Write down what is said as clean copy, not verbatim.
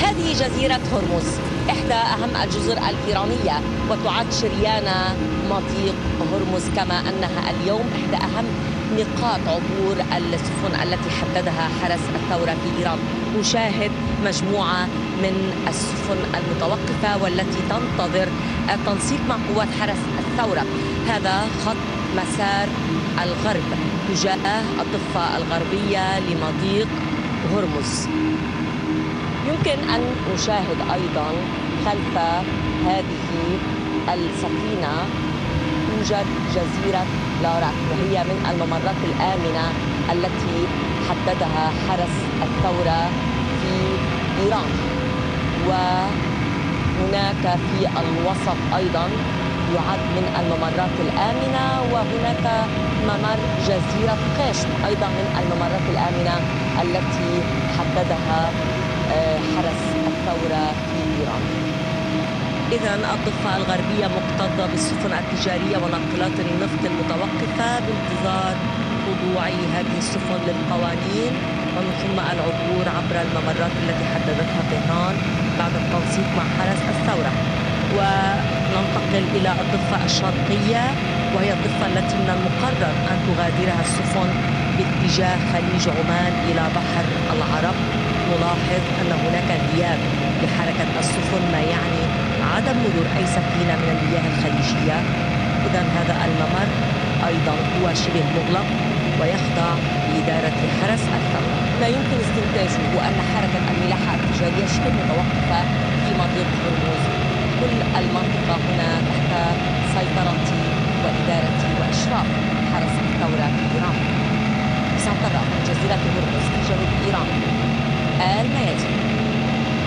هذه جزيرة هرمز، إحدى أهم الجزر الإيرانية، وتعد شريان مضيق هرمز، كما أنها اليوم إحدى أهم نقاط عبور السفن التي حددها حرس الثورة في إيران. نشاهد مجموعة من السفن المتوقفة والتي تنتظر التنسيق مع قوات حرس الثورة. هذا خط مسار الغرب تجاه الضفة الغربية لمضيق هرمز. يمكن أن نشاهد أيضا خلف هذه السفينة توجد جزيرة لاراك، وهي من الممرات الآمنة التي حددها حرس الثورة في إيران. وهناك في الوسط أيضا يعد من الممرات الآمنة، وهناك ممر جزيرة قشم أيضا من الممرات الآمنة التي حددها حرس الثورة في إيران. إذن الضفة الغربية مكتظة بالسفن التجارية وناقلات النفط المتوقفة بانتظار خضوع هذه السفن للقوانين ومن ثم العبور عبر الممرات التي حددتها طهران بعد التنسيق مع حرس الثورة. وننتقل إلى الضفة الشرقية، وهي الضفة التي من المقرر أن تغادرها السفن باتجاه خليج عمان إلى بحر العرب. نلاحظ أن هناك غياب لحركة السفن، ما يعني عدم مرور أي سفينة من المياه الخليجية. إذن هذا الممر أيضا هو شبه مغلق ويخضع لإدارة حرس الثورة. ما يمكن استنتاجه هو أن حركة الملاحة التجارية شبه متوقفة في مضيق هرمز. كل المنطقة هنا تحت سيطرة وإدارة وإشراف حرس الثورة في إيران. سنترى جزيرة هرمز في جنوب إيران.